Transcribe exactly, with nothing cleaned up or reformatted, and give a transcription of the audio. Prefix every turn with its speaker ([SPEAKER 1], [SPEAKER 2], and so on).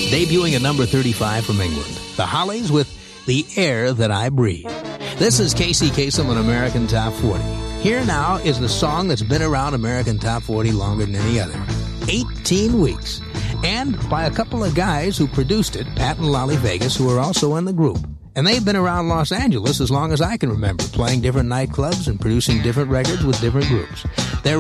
[SPEAKER 1] Debuting at number thirty-five from England, the Hollies with The Air That I Breathe. This is Casey Kasem on American Top forty. Here now is the song that's been around American Top forty longer than any other. eighteen weeks. And by a couple of guys who produced it, Pat and Lolly Vegas, who are also in the group. And they've been around Los Angeles as long as I can remember, playing different nightclubs and producing different records with different groups.